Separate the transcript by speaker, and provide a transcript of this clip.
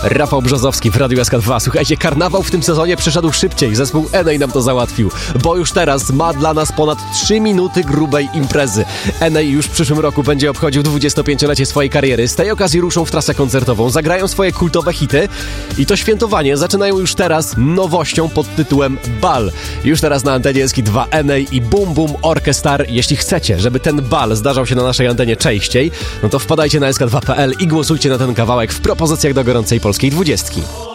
Speaker 1: Rafał Brzozowski w Radiu SK2. Słuchajcie, karnawał w tym sezonie przeszedł szybciej. Zespół Enei nam to załatwił, bo już teraz ma dla nas ponad 3 minuty grubej imprezy. Enei już w przyszłym roku będzie obchodził 25-lecie swojej kariery. Z tej okazji ruszą w trasę koncertową, zagrają swoje kultowe hity i to świętowanie zaczynają już teraz nowością pod tytułem Bal. Już teraz na antenie SK2 Enei i Boom Boom Orchestar. Jeśli chcecie, żeby ten bal zdarzał się na naszej antenie częściej, no to wpadajcie na sk2.pl i głosujcie na ten kawałek w propozycjach do gorącej polskiej 20.